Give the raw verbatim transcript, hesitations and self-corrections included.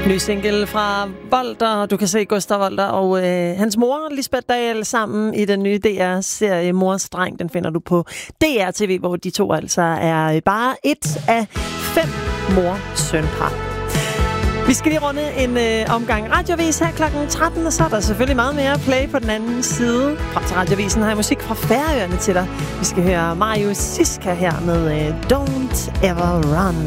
Ny single fra Volter. Du kan se Gustav Volter og øh, hans mor, Lisbeth Dahl, sammen i den nye D R-serie Mors Dreng. Den finder du på D R T V, hvor de to altså er bare et af fem mor-søn-par. Vi skal lige runde en øh, omgang radiovis her klokken tretten, og så er der selvfølgelig meget mere play på den anden side. Frem til radiovisen har jeg musik fra Færøerne til dig. Vi skal høre Marius Siska her med øh, Don't Ever Run.